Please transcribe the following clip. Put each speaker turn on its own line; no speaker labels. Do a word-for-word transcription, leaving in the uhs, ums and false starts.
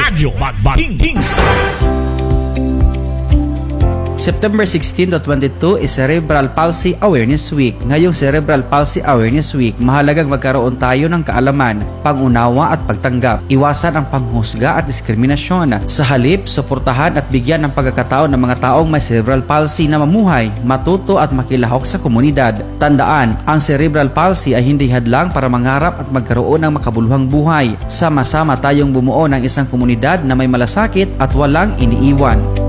Radyo Magbating.
September sixteen to twenty-two is Cerebral Palsy Awareness Week. Ngayong Cerebral Palsy Awareness Week, mahalagang magkaroon tayo ng kaalaman, pangunawa at pagtanggap. Iwasan ang panghusga at diskriminasyon. Sa halip, suportahan at bigyan ng pagkakataon ng mga taong may cerebral palsy na mamuhay, matuto at makilahok sa komunidad. Tandaan, ang cerebral palsy ay hindi hadlang para mangarap at magkaroon ng makabuluhang buhay. Sama-sama tayong bumuo ng isang komunidad na may malasakit at walang iniiwan.